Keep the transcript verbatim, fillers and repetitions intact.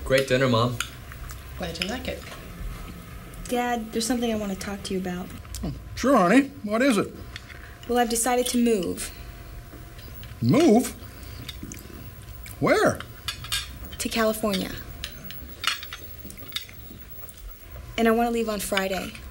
Great dinner, Mom. Glad you like it. Dad, there's something I want to talk to you about. Oh, sure, honey. What is it? Well, I've decided to move. Move? Where? To California. And I want to leave on Friday.